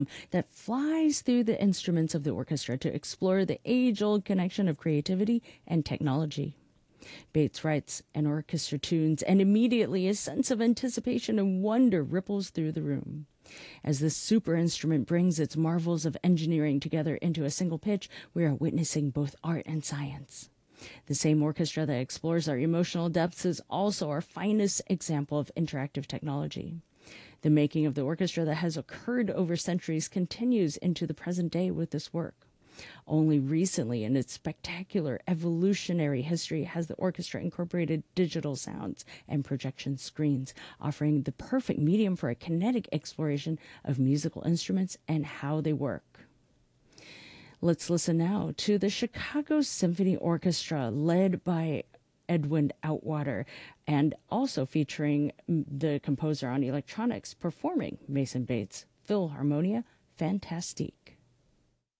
that flies through the instruments of the orchestra to explore the age-old connection of creativity and technology. Bates writes an orchestra tunes, and immediately a sense of anticipation and wonder ripples through the room. As this super instrument brings its marvels of engineering together into a single pitch, we are witnessing both art and science. The same orchestra that explores our emotional depths is also our finest example of interactive technology. The making of the orchestra that has occurred over centuries continues into the present day with this work. Only recently in its spectacular evolutionary history has the orchestra incorporated digital sounds and projection screens, offering the perfect medium for a kinetic exploration of musical instruments and how they work. Let's listen now to the Chicago Symphony Orchestra, led by Edwin Outwater, and also featuring the composer on electronics performing Mason Bates' Philharmonia Fantastique.